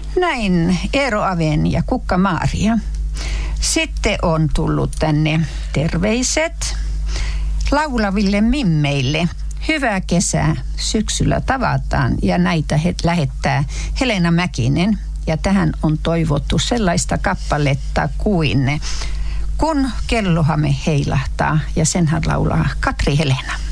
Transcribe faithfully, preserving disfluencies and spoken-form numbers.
Näin Eero Aven ja Kukka Maaria. Sitten on tullut tänne terveiset laulaville mimmeille. Hyvää kesää, syksyllä tavataan, ja näitä he lähettää Helena Mäkinen. Ja tähän on toivottu sellaista kappaletta kuin Kun kellohame heilahtaa, ja senhän laulaa Katri Helena.